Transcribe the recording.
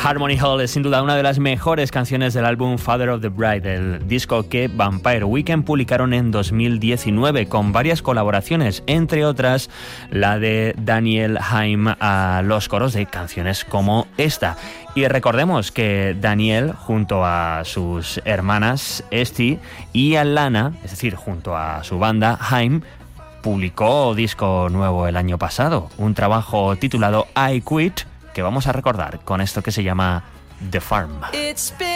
Harmony Hall es sin duda una de las mejores canciones del álbum Father of the Bride, el disco que Vampire Weekend publicaron en 2019 con varias colaboraciones, entre otras la de Daniel Haim a los coros de canciones como esta. Y recordemos que Daniel, junto a sus hermanas Esti y Alana, es decir, junto a su banda Haim, publicó disco nuevo el año pasado, un trabajo titulado I Quit, que vamos a recordar con esto que se llama The Farm.